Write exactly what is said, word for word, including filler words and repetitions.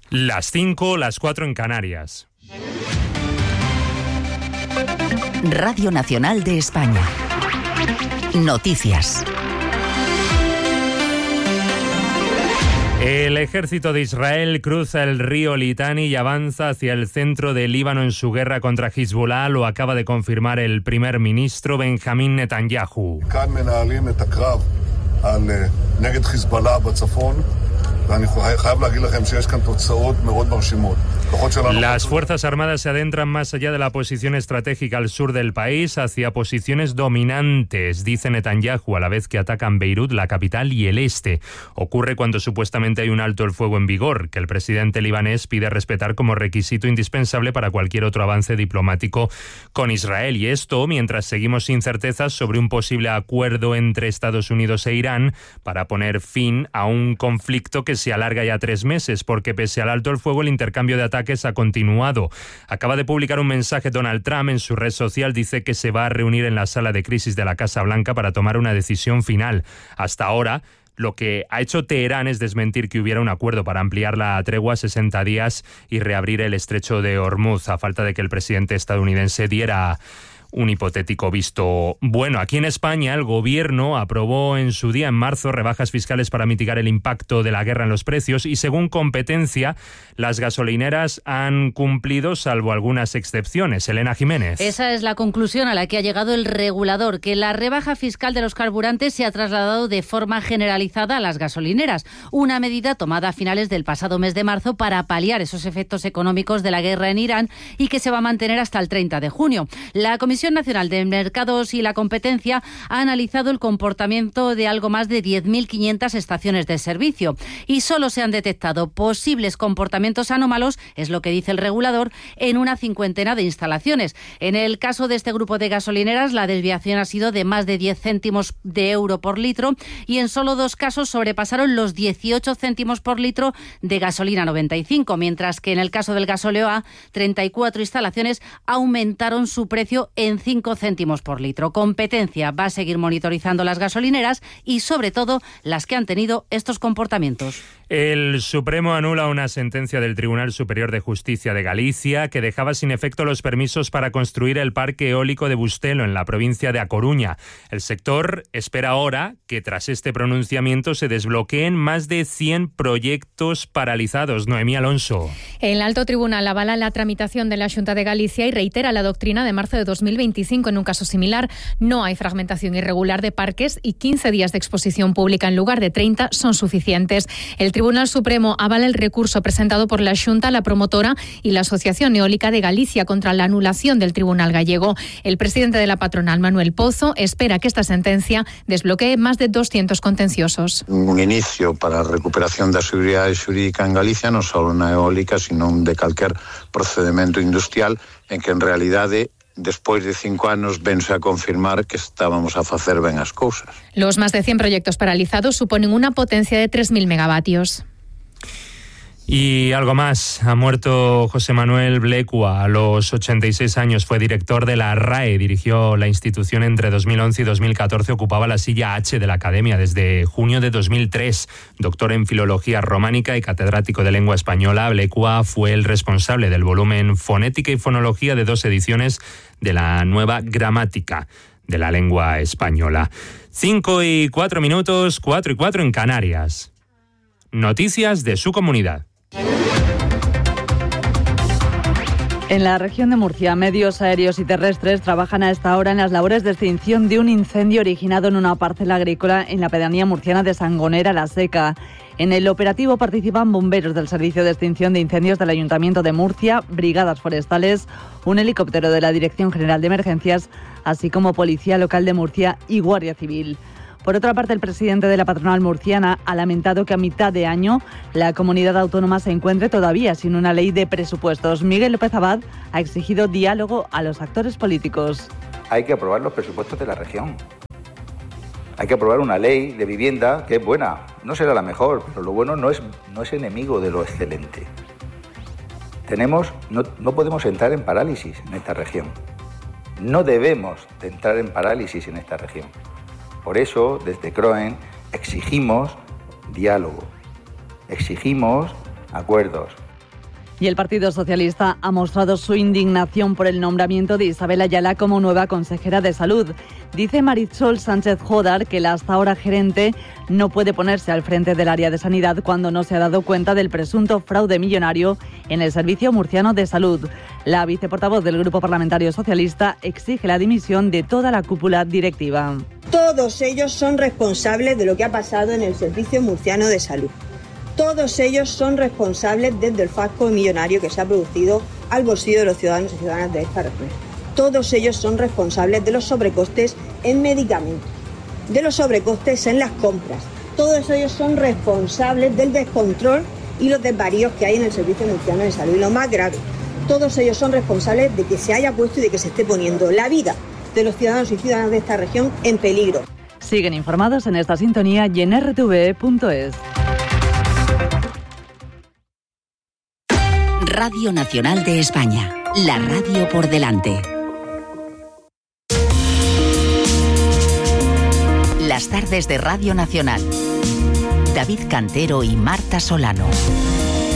Las cinco, las cuatro en Canarias. Radio Nacional de España. Noticias. El ejército de Israel cruza el río Litani y avanza hacia el centro de Líbano en su guerra contra Hezbollah, lo acaba de confirmar el primer ministro Benjamín Netanyahu. Las Fuerzas Armadas se adentran más allá de la posición estratégica al sur del país, hacia posiciones dominantes, dice Netanyahu, a la vez que atacan Beirut, la capital, y el este. Ocurre cuando supuestamente hay un alto el fuego en vigor, que el presidente libanés pide respetar como requisito indispensable para cualquier otro avance diplomático con Israel. Y esto mientras seguimos sin certezas sobre un posible acuerdo entre Estados Unidos e Irán para poner fin a un conflicto que se alarga ya tres meses, porque pese al alto el fuego, el intercambio de ataques ha continuado. Acaba de publicar un mensaje Donald Trump en su red social, dice que se va a reunir en la sala de crisis de la Casa Blanca para tomar una decisión final. Hasta ahora, lo que ha hecho Teherán es desmentir que hubiera un acuerdo para ampliar la tregua a sesenta días y reabrir el estrecho de Hormuz, a falta de que el presidente estadounidense diera un hipotético visto bueno. Aquí en España, el Gobierno aprobó en su día, en marzo, rebajas fiscales para mitigar el impacto de la guerra en los precios y, según competencia, las gasolineras han cumplido, salvo algunas excepciones. Elena Jiménez. Esa es la conclusión a la que ha llegado el regulador, que la rebaja fiscal de los carburantes se ha trasladado de forma generalizada a las gasolineras, una medida tomada a finales del pasado mes de marzo para paliar esos efectos económicos de la guerra en Irán y que se va a mantener hasta el treinta de junio. La Comisión Comisión Nacional de Mercados y la Competencia ha analizado el comportamiento de algo más de diez mil quinientas estaciones de servicio y solo se han detectado posibles comportamientos anómalos, es lo que dice el regulador, en una cincuentena de instalaciones. En el caso de este grupo de gasolineras, la desviación ha sido de más de diez céntimos de euro por litro y en solo dos casos sobrepasaron los dieciocho céntimos por litro de gasolina noventa y cinco, mientras que en el caso del gasóleo A, treinta y cuatro instalaciones aumentaron su precio en en cinco céntimos por litro. Competencia va a seguir monitorizando las gasolineras y, sobre todo, las que han tenido estos comportamientos. El Supremo anula una sentencia del Tribunal Superior de Justicia de Galicia que dejaba sin efecto los permisos para construir el parque eólico de Bustelo en la provincia de A Coruña. El sector espera ahora que tras este pronunciamiento se desbloqueen más de cien proyectos paralizados. Noemí Alonso. El alto tribunal avala la tramitación de la Xunta de Galicia y reitera la doctrina de marzo de dos mil veinticinco. En un caso similar, no hay fragmentación irregular de parques y quince días de exposición pública en lugar de treinta son suficientes. El Tribunal Supremo avala el recurso presentado por la Xunta, la promotora y la Asociación Eólica de Galicia contra la anulación del Tribunal gallego. El presidente de la patronal, Manuel Pozo, espera que esta sentencia desbloquee más de doscientos contenciosos. Un inicio para a recuperación da seguridade xurídica en Galicia, non só na eólica, sino de calquer procedimento industrial en que en realidade despois de cinco anos vense a confirmar que estábamos a facer ben as cousas. Los más de cien proyectos paralizados suponen una potencia de tres mil megavatios. Y algo más, ha muerto José Manuel Blecua a los ochenta y seis años, fue director de la R A E, dirigió la institución entre dos mil once y dos mil catorce, ocupaba la silla H de la Academia desde junio de dos mil tres, doctor en Filología Románica y catedrático de Lengua Española. Blecua fue el responsable del volumen Fonética y Fonología de dos ediciones de la Nueva Gramática de la Lengua Española. Cinco y cuatro minutos, cuatro y cuatro en Canarias. Noticias de su comunidad. En la región de Murcia, medios aéreos y terrestres trabajan a esta hora en las labores de extinción de un incendio originado en una parcela agrícola en la pedanía murciana de Sangonera la Seca. En el operativo participan bomberos del Servicio de Extinción de Incendios del Ayuntamiento de Murcia, brigadas forestales, un helicóptero de la Dirección General de Emergencias, así como Policía Local de Murcia y Guardia Civil. Por otra parte, el presidente de la patronal murciana ha lamentado que a mitad de año la comunidad autónoma se encuentre todavía sin una ley de presupuestos. Miguel López Abad ha exigido diálogo a los actores políticos. Hay que aprobar los presupuestos de la región. Hay que aprobar una ley de vivienda que es buena. No será la mejor, pero lo bueno no es, no es enemigo de lo excelente. Tenemos, no, no podemos entrar en parálisis en esta región. No debemos de entrar en parálisis en esta región. Por eso, desde CROEN, exigimos diálogo, exigimos acuerdos. Y el Partido Socialista ha mostrado su indignación por el nombramiento de Isabel Ayala como nueva consejera de Salud. Dice Marisol Sánchez Jodar que la hasta ahora gerente no puede ponerse al frente del área de sanidad cuando no se ha dado cuenta del presunto fraude millonario en el Servicio Murciano de Salud. La viceportavoz del Grupo Parlamentario Socialista exige la dimisión de toda la cúpula directiva. Todos ellos son responsables de lo que ha pasado en el Servicio Murciano de Salud. Todos ellos son responsables desde el fasco millonario que se ha producido al bolsillo de los ciudadanos y ciudadanas de esta región. Todos ellos son responsables de los sobrecostes en medicamentos, de los sobrecostes en las compras. Todos ellos son responsables del descontrol y los desvaríos que hay en el Servicio Murciano de Salud. Y lo más grave, todos ellos son responsables de que se haya puesto y de que se esté poniendo la vida de los ciudadanos y ciudadanas de esta región en peligro. Siguen informados en esta sintonía y en r t v e punto es. Radio Nacional de España, la radio por delante. Las tardes de Radio Nacional. David Cantero y Marta Solano.